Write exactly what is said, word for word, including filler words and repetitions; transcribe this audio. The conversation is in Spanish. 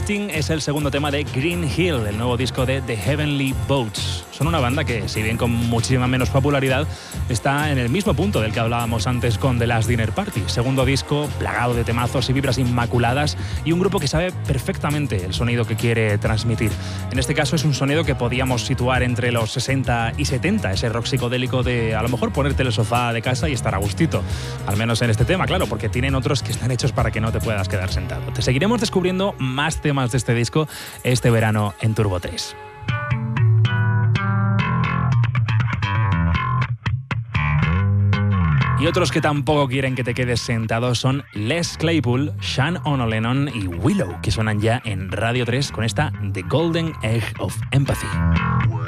Waiting es el segundo tema de Green Hill, el nuevo disco de The Heavenly Boats. Son una banda que, si bien con muchísima menos popularidad, está en el mismo punto del que hablábamos antes con The Last Dinner Party. Segundo disco, plagado de temazos y vibras inmaculadas, y un grupo que sabe perfectamente el sonido que quiere transmitir. En este caso es un sonido que podíamos situar entre los sesenta y setenta, ese rock psicodélico de a lo mejor ponerte en el sofá de casa y estar a gustito. Al menos en este tema, claro, porque tienen otros que están hechos para que no te puedas quedar sentado. Te seguiremos descubriendo más temas de este disco este verano en Turbo tres. Y otros que tampoco quieren que te quedes sentado son Les Claypool, Sean O'Nolennon y Willow, que suenan ya en Radio tres con esta The Golden Egg of Empathy.